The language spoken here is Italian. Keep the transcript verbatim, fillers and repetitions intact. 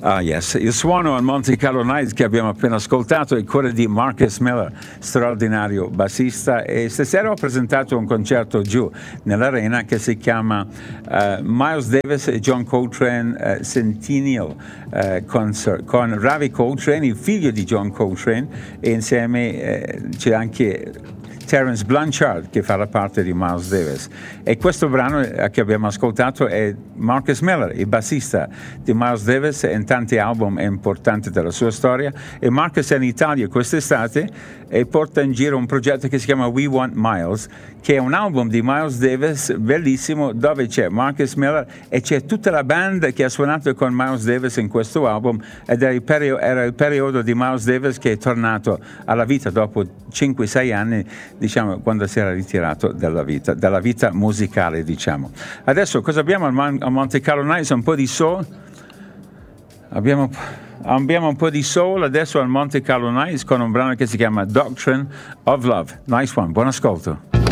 Ah yes, il suono al Monte Carlo Nights che abbiamo appena ascoltato è quello di Marcus Miller, straordinario bassista, e stasera ho presentato un concerto giù nell'arena che si chiama uh, Miles Davis e John Coltrane uh, Centennial uh, Concert, con Ravi Coltrane, il figlio di John Coltrane, e insieme uh, c'è anche Terence Blanchard che farà parte di Miles Davis. E questo brano che abbiamo ascoltato è Marcus Miller, il bassista di Miles Davis in tanti album importanti della sua storia, e Marcus è in Italia quest'estate e porta in giro un progetto che si chiama We Want Miles, che è un album di Miles Davis bellissimo dove c'è Marcus Miller e c'è tutta la band che ha suonato con Miles Davis in questo album, ed era il, perio- era il periodo di Miles Davis che è tornato alla vita dopo cinque sei anni, diciamo, quando si era ritirato dalla vita, dalla vita musicale, diciamo. Adesso cosa abbiamo al, Man- al Monte Carlo Nights? Un po' di soul. Abbiamo, abbiamo un po' di soul adesso al Monte Carlo Nights con un brano che si chiama Doctrine of Love. Nice one, buon ascolto.